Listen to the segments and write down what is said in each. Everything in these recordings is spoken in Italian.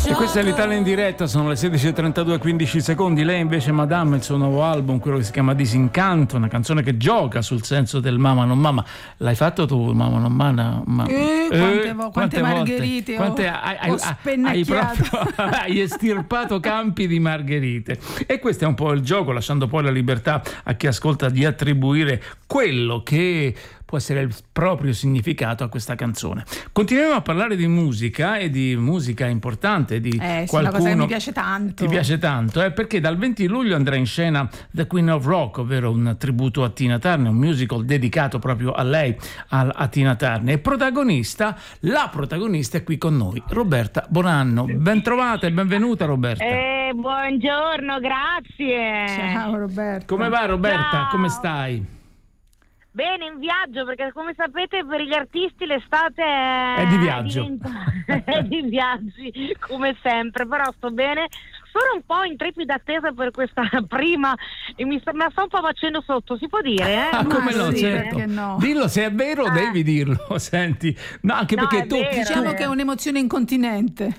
E questa è l'Italia in diretta, sono le 16:32, 15 secondi. Lei invece, Madame, il suo nuovo album, quello che si chiama Disincanto, una canzone che gioca sul senso del mamma non mamma. L'hai fatto tu, mamma non mamma? Quante margherite ho spennacchiato. Hai estirpato campi di margherite. E questo è un po' il gioco, lasciando poi la libertà a chi ascolta di attribuire quello che può essere il proprio significato a questa canzone. Continuiamo a parlare di musica e di musica importante, di qualcuno una cosa che mi piace tanto. Ti piace tanto, perché dal 20 luglio andrà in scena The Queen of Rock, ovvero un tributo a Tina Turner, un musical dedicato proprio a lei, a Tina Turner. E la protagonista è qui con noi, Roberta Bonanno. Ben trovata e benvenuta, Roberta. Buongiorno, grazie. Ciao Roberta. Come va, Roberta? Ciao. Come stai? Bene, in viaggio, perché come sapete per gli artisti l'estate è di viaggio. È di viaggi, come sempre, però sto bene. Sono un po' in trepida attesa per questa prima e mi sta un po' facendo sotto, si può dire? Come no, sì, certo. perché no? Dillo se è vero, devi dirlo, senti. No, anche No, perché è tu vero. Diciamo che è un'emozione incontinente.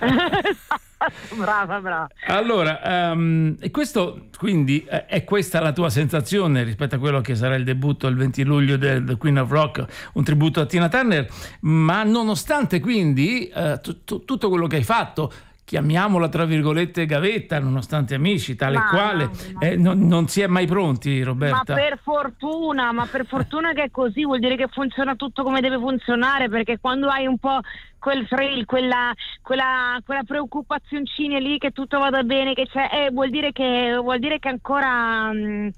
Brava. Allora, e questo quindi è questa la tua sensazione rispetto a quello che sarà il debutto il 20 luglio del The Queen of Rock, un tributo a Tina Turner, ma nonostante quindi tutto quello che hai fatto, chiamiamola tra virgolette gavetta, nonostante amici, tale quale, non si è mai pronti, Roberta? Ma per fortuna che è così, vuol dire che funziona tutto come deve funzionare, perché quando hai un po' quel thrill, quella preoccupazioncina lì che tutto vada bene, che c'è, vuol dire che ancora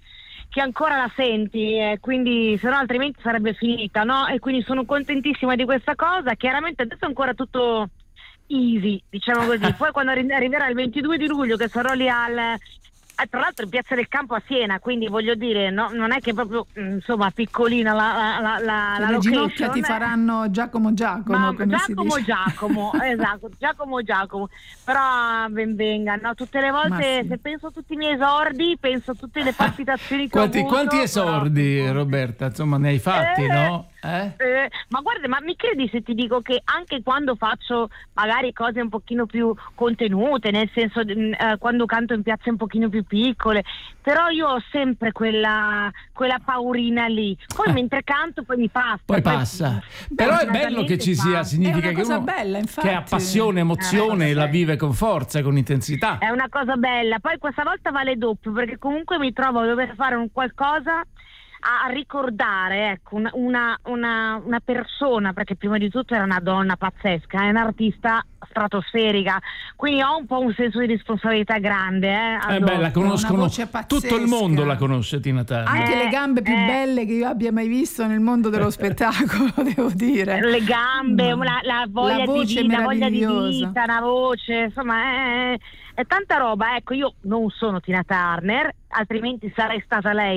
la senti, quindi se no altrimenti sarebbe finita, no? E quindi sono contentissima di questa cosa. Chiaramente adesso è ancora tutto easy, diciamo così. Poi quando arriverà il 22 di luglio, che sarò lì tra l'altro in Piazza del Campo a Siena, quindi voglio dire, no, non è che proprio insomma piccolina la le location, ginocchia ti faranno Giacomo, ma come si dice. esatto, Giacomo, però ben venga, no? Tutte le volte se penso a tutti i miei esordi, penso a tutte le palpitazioni che ho avuto. Quanti esordi, Roberta, insomma, ne hai fatti, no? Ma guarda, ma mi credi se ti dico che anche quando faccio magari cose un pochino più contenute, nel senso quando canto in piazze un pochino più piccole, però io ho sempre quella paurina lì, poi mentre canto poi mi passa. Poi passa. Però è bello che ci sia, significa che uno bella, infatti, che ha passione, emozione, la vive con forza, con intensità. È una cosa bella, poi questa volta vale doppio, perché comunque mi trovo a dover fare un qualcosa a ricordare, ecco, una persona, perché prima di tutto era una donna pazzesca, è un'artista stratosferica, quindi ho un po' un senso di responsabilità grande. La conoscono, tutto il mondo la pazzesca. conosce Tina Turner. Anche le gambe più belle che io abbia mai visto nel mondo dello spettacolo, devo dire. Le gambe, la voglia voce di meravigliosa. vita, una voce, insomma è tanta roba. Ecco, io non sono Tina Turner, altrimenti sarei stata lei